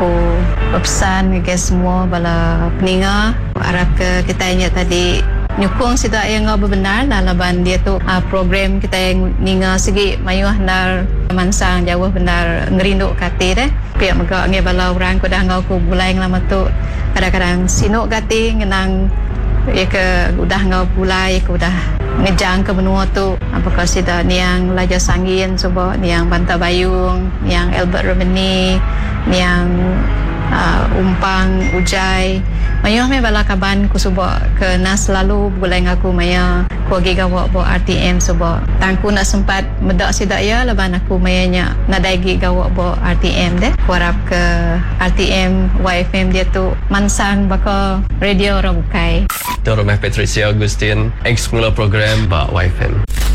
aku berpesan ke semua bala peninga harap ke kita ingat tadi nyukung sida yang ngau benar laban dia tu program kita yang ninga segi mayuh nar mansang jauh benar ngerindu kati deh pihak megak ngi bala orang ko dah ngau ku bulai lama tu kadang-kadang sinuk kati ngenang ya ke udah ngau bulai ku udah ngejang ke benua tu apakah sida niang Laja Sangin subo niang Banta Bayung niang Albert Romani niang Umpang Ujai mayuh me bala kaban ku subo ke nas selalu bulai ngaku maya ku agi gawak bo RTM subo tangku nak sempat medak sidak ya leban aku mayanya nadaigi gawak bo RTM deh ku harap ke RTM YFM dia tu mansang baka radio orang bukai Tuan Rumah Patricia Agustin, ex mula program Pak YFM.